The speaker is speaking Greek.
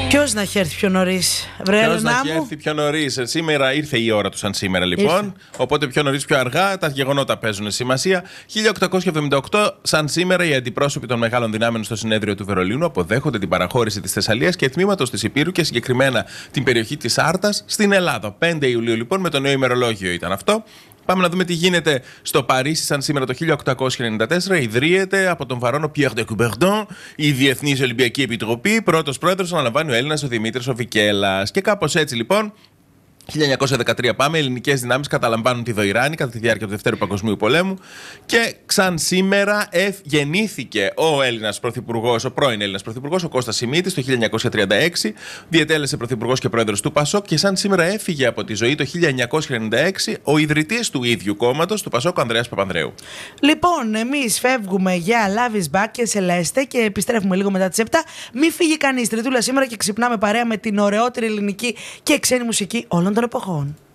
Ποιος να έχει έρθει πιο νωρίς, βρε Ποιος να Έλενα έχει μου? έρθει πιο νωρίς? Σήμερα ήρθε η ώρα του σαν σήμερα, λοιπόν. Ήρθε. Οπότε πιο νωρίς, πιο αργά, τα γεγονότα παίζουν σημασία. 1878, σαν σήμερα, οι αντιπρόσωποι των μεγάλων δυνάμεων στο συνέδριο του Βερολίνου αποδέχονται την παραχώρηση της Θεσσαλίας και τμήματος της Υπήρου και συγκεκριμένα την περιοχή της Άρτας στην Ελλάδα. 5 Ιουλίου, λοιπόν, με το νέο ημερολόγιο ήταν αυτό. Πάμε να δούμε τι γίνεται στο Παρίσι, σαν σήμερα το 1894. Ιδρύεται από τον βαρόνο Pierre de Coubertin η Διεθνής Ολυμπιακή Επιτροπή. Πρώτος πρόεδρος αναλαμβάνει ο Έλληνας ο Δημήτρης ο Φικέλας. Και κάπως έτσι, λοιπόν. 1913 πάμε, ελληνικές δυνάμεις καταλαμβάνουν τη Δοϊράνη κατά τη διάρκεια του Δευτέρου Παγκοσμίου Πολέμου και σαν σήμερα γεννήθηκε ο Έλληνας πρωθυπουργός, ο πρώην Έλληνας πρωθυπουργός, ο Κώστας Σιμίτης το 1936, διετέλεσε πρωθυπουργός και πρόεδρος του ΠΑΣΟΚ και σαν σήμερα έφυγε από τη ζωή το 1996 ο ιδρυτής του ίδιου κόμματος, του ΠΑΣΟΚ, ο Ανδρέας Παπανδρέου. Λοιπόν, εμείς φεύγουμε για Love is Back και Celeste και επιστρέφουμε λίγο μετά τις 7. Μη φύγει κανείς, Τριτούλα σήμερα, και ξυπνάμε παρέα με την ωραιότερη ελληνική και ξένη μουσική όλων των εποχών.